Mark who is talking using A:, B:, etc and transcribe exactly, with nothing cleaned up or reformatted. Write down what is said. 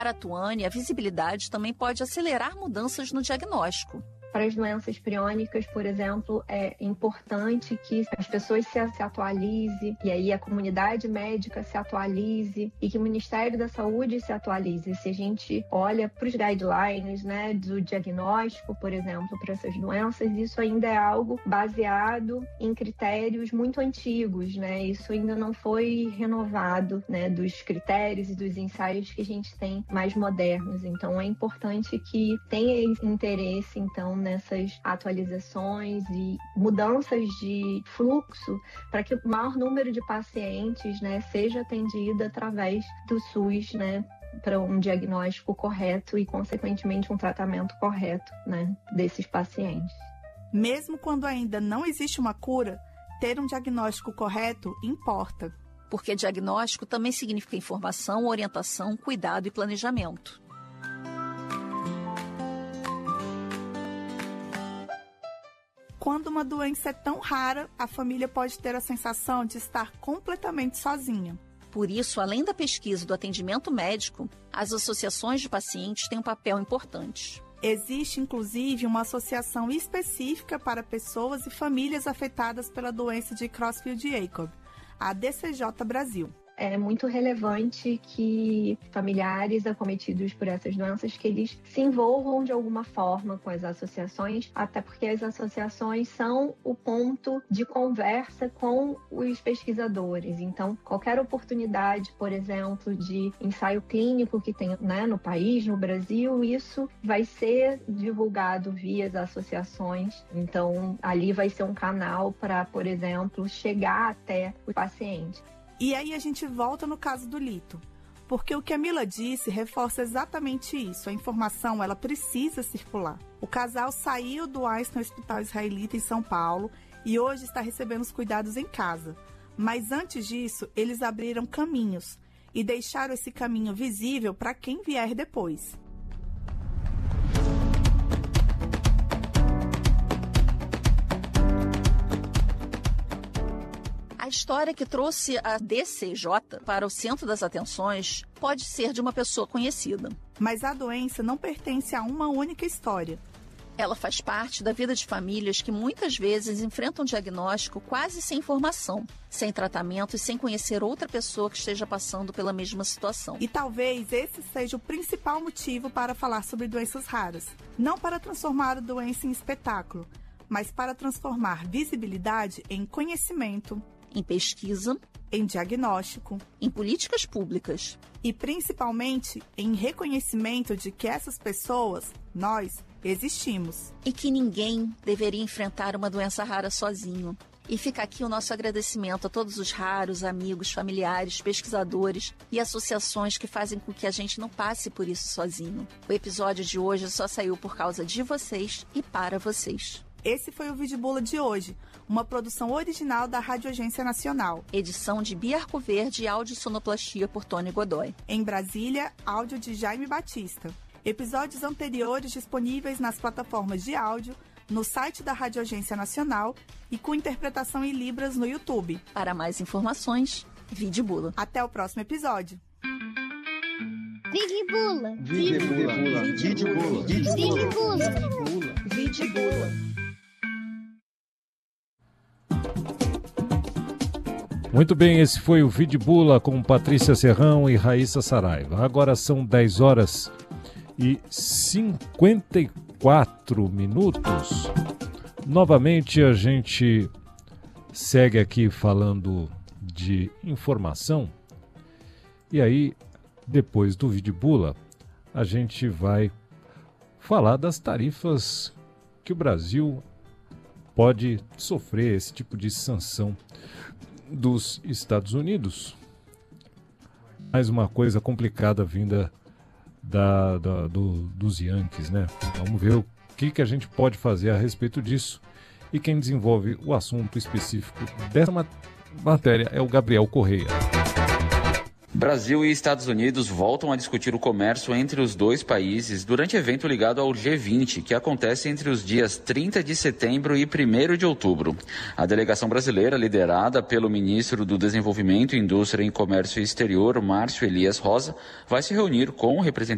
A: Para a Tuane, a visibilidade também pode acelerar mudanças no diagnóstico.
B: Para as doenças priônicas, por exemplo, é importante que as pessoas se, se atualizem, e aí a comunidade médica se atualize, e que o Ministério da Saúde se atualize. Se a gente olha para os guidelines, né, do diagnóstico, por exemplo, para essas doenças, isso ainda é algo baseado em critérios muito antigos, né? Isso ainda não foi renovado, né, dos critérios e dos ensaios que a gente tem mais modernos. Então, é importante que tenha interesse, então, nessas atualizações e mudanças de fluxo para que o maior número de pacientes, né, seja atendido através do SUS, né, para um diagnóstico correto e, consequentemente, um tratamento correto, né, desses pacientes.
C: Mesmo quando ainda não existe uma cura, ter um diagnóstico correto importa.
A: Porque diagnóstico também significa informação, orientação, cuidado e planejamento.
C: Quando uma doença é tão rara, a família pode ter a sensação de estar completamente sozinha.
A: Por isso, além da pesquisa e do atendimento médico, as associações de pacientes têm um papel importante.
C: Existe, inclusive, uma associação específica para pessoas e famílias afetadas pela doença de Creutzfeldt-Jakob, a D C J Brasil.
B: É muito relevante que familiares acometidos por essas doenças, que eles se envolvam de alguma forma com as associações, até porque as associações são o ponto de conversa com os pesquisadores. Então, qualquer oportunidade, por exemplo, de ensaio clínico que tem, né, no país, no Brasil, isso vai ser divulgado via as associações. Então, ali vai ser um canal para, por exemplo, chegar até o paciente.
C: E aí a gente volta no caso do Lito, porque o que a Mila disse reforça exatamente isso, a informação ela precisa circular. O casal saiu do Einstein Hospital Israelita em São Paulo e hoje está recebendo os cuidados em casa. Mas antes disso, eles abriram caminhos e deixaram esse caminho visível para quem vier depois.
A: A história que trouxe a D C J para o centro das atenções pode ser de uma pessoa conhecida.
C: Mas a doença não pertence a uma única história.
A: Ela faz parte da vida de famílias que muitas vezes enfrentam um diagnóstico quase sem informação, sem tratamento e sem conhecer outra pessoa que esteja passando pela mesma situação.
C: E talvez esse seja o principal motivo para falar sobre doenças raras. Não para transformar a doença em espetáculo, mas para transformar visibilidade em conhecimento,
A: em pesquisa,
C: em diagnóstico,
A: em políticas públicas
C: e, principalmente, em reconhecimento de que essas pessoas, nós, existimos.
A: E que ninguém deveria enfrentar uma doença rara sozinho. E fica aqui o nosso agradecimento a todos os raros, amigos, familiares, pesquisadores e associações que fazem com que a gente não passe por isso sozinho. O episódio de hoje só saiu por causa de vocês e para vocês.
C: Esse foi o Vidibula de hoje, uma produção original da Rádio Agência Nacional.
A: Edição de Bia Arcoverde e áudio sonoplastia por Tony Godoy.
C: Em Brasília, áudio de Jaime Batista. Episódios anteriores disponíveis nas plataformas de áudio, no site da Rádio Agência Nacional e com interpretação em Libras no YouTube.
A: Para mais informações, Vidibula.
C: Até o próximo episódio.
D: Vidibula.
E: Vidibula. Vidibula.
D: Vidibula.
B: Vidibula.
F: Muito bem, esse foi o Vidibula com Patrícia Serrão e Raíssa Saraiva. Agora são dez horas e cinquenta e quatro minutos. Novamente a gente segue aqui falando de informação. E aí, depois do Vidibula, a gente vai falar das tarifas que o Brasil pode sofrer, esse tipo de sanção dos Estados Unidos. Mais uma coisa complicada vinda da, da, do, dos Yankees, né? Vamos ver o que, que a gente pode fazer a respeito disso. E quem desenvolve o assunto específico dessa matéria é o Gabriel Correia.
G: Brasil e Estados Unidos voltam a discutir o comércio entre os dois países durante evento ligado ao G vinte, que acontece entre os dias trinta de setembro e primeiro de outubro. A delegação brasileira, liderada pelo ministro do Desenvolvimento, Indústria e Comércio Exterior, Márcio Elias Rosa, vai se reunir com representantes